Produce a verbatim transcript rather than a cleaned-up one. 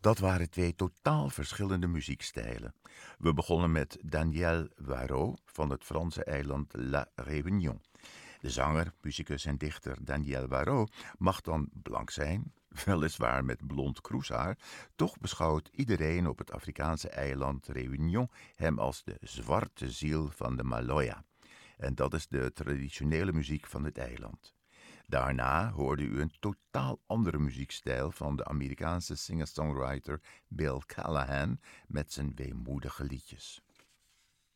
Dat waren twee totaal verschillende muziekstijlen. We begonnen met Daniel Warreau van het Franse eiland La Réunion. De zanger, muzikus en dichter Daniel Warreau mag dan blank zijn, weliswaar met blond kroeshaar, toch beschouwt iedereen op het Afrikaanse eiland Réunion hem als de zwarte ziel van de Maloya. En dat is de traditionele muziek van het eiland. Daarna hoorde u een totaal andere muziekstijl van de Amerikaanse singer-songwriter Bill Callahan met zijn weemoedige liedjes.